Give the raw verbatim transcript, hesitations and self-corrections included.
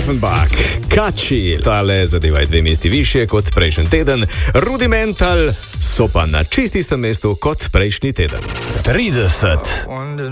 Offenbach, Kači, tale zadeva je dve mesti više kot prejšnji teden, Rudimental so pa na čist istem mestu kot prejšnji teden. trideset.